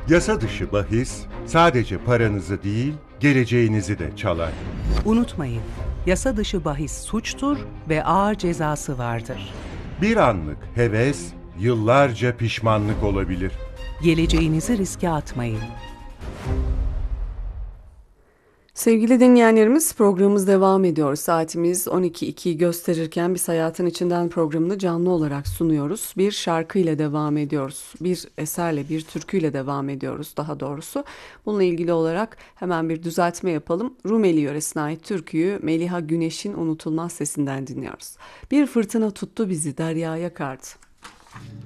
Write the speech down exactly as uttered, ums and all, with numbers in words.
Yasa dışı bahis sadece paranızı değil, geleceğinizi de çalar. Unutmayın, yasa dışı bahis suçtur ve ağır cezası vardır. Bir anlık heves, yıllarca pişmanlık olabilir. Geleceğinizi riske atmayın. Sevgili dinleyenlerimiz, programımız devam ediyor. Saatimiz on iki ikiyi gösterirken biz Hayatın İçinden programını canlı olarak sunuyoruz. Bir şarkıyla devam ediyoruz. Bir eserle, bir türküyle devam ediyoruz daha doğrusu. Bununla ilgili olarak hemen bir düzeltme yapalım. Rumeli yöresine ait türküyü Meliha Güneş'in unutulmaz sesinden dinliyoruz. Bir fırtına tuttu bizi deryaya kardı.